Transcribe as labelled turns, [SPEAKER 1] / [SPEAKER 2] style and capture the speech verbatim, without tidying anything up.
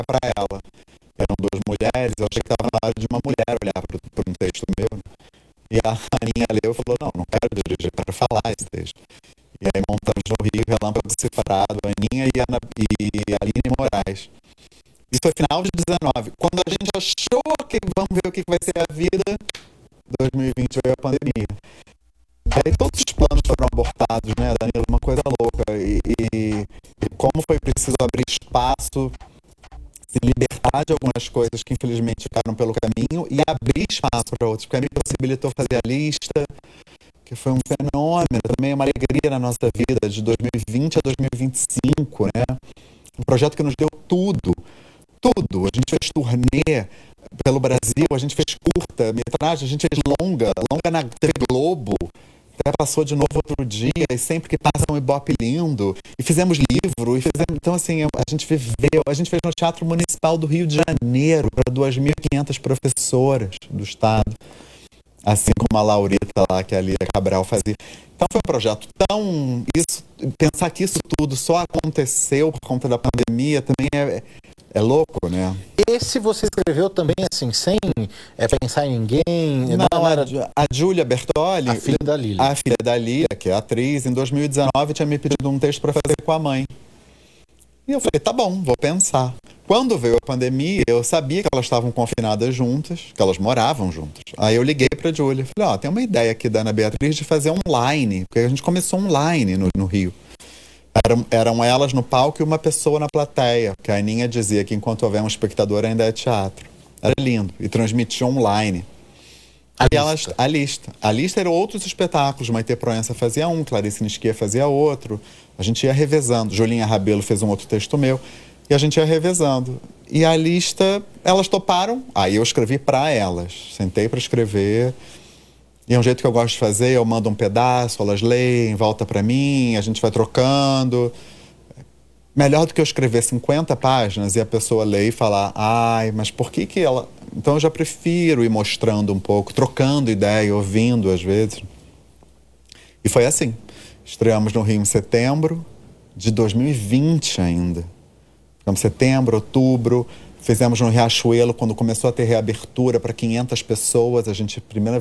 [SPEAKER 1] pra ela. Eram duas mulheres, eu achei que tava na hora de uma mulher olhar para um texto meu. E a Aninha leu e falou, não, não quero dirigir, quero falar esse texto. E aí montamos no Rio, Relâmpago Cifrado, Aninha e, Ana, e Aline Moraes. Isso foi final de dezenove. Quando a gente achou que vamos ver o que vai ser a vida, dois mil e vinte veio a pandemia. E aí todos os planos foram abortados, né, Danilo? Uma coisa louca. E, e, e como foi preciso abrir espaço, se libertar de algumas coisas que infelizmente ficaram pelo caminho e abrir espaço para outros, porque me possibilitou fazer a lista, que foi um fenômeno, também uma alegria na nossa vida, de dois mil e vinte a dois mil e vinte e cinco, né? Um projeto que nos deu tudo, tudo. A gente fez turnê pelo Brasil, a gente fez curta, metragem, a gente fez longa, longa na T V Globo, até passou de novo outro dia, e sempre que passa um Ibope lindo, e fizemos livro, e fizemos, então assim, a gente viveu, a gente fez no Teatro Municipal do Rio de Janeiro, para duas mil e quinhentas professoras do estado, assim como a Laurita lá, que a Lia Cabral fazia. Então foi um projeto tão, isso, pensar que isso tudo só aconteceu por conta da pandemia também é, é louco, né?
[SPEAKER 2] Esse você escreveu também assim, sem é, pensar em ninguém?
[SPEAKER 1] Não,
[SPEAKER 2] não era...
[SPEAKER 1] a, a Júlia Bertoli,
[SPEAKER 2] a filha da Lília.
[SPEAKER 1] A filha da Lia, que é atriz, em dois mil e dezenove tinha me pedido um texto para fazer com a mãe. E eu falei, tá bom, vou pensar. Quando veio a pandemia, eu sabia que elas estavam confinadas juntas, que elas moravam juntas. Aí eu liguei pra Júlia, falei, ó, oh, tem uma ideia aqui da Ana Beatriz de fazer online, porque a gente começou online no, no Rio. Eram, eram elas no palco e uma pessoa na plateia, porque a Aninha dizia que enquanto houver um espectador ainda é teatro. Era lindo, e transmitia online.
[SPEAKER 2] A
[SPEAKER 1] e
[SPEAKER 2] lista.
[SPEAKER 1] Elas, a lista. A lista eram outros espetáculos, Maite Proença fazia um, Clarice Nisquia fazia outro, a gente ia revezando. Julinha Rabelo fez um outro texto meu, e a gente ia revezando. E a lista, elas toparam, aí eu escrevi para elas, sentei para escrever. E é um jeito que eu gosto de fazer, eu mando um pedaço, elas leem, volta para mim, a gente vai trocando. Melhor do que eu escrever cinquenta páginas e a pessoa ler e falar, ai, mas por que que ela... Então eu já prefiro ir mostrando um pouco, trocando ideia, ouvindo às vezes. E foi assim. Estreamos no Rio em setembro de dois mil e vinte ainda. Ficamos setembro, outubro, fizemos no Riachuelo, quando começou a ter reabertura para quinhentas pessoas, a gente, primeira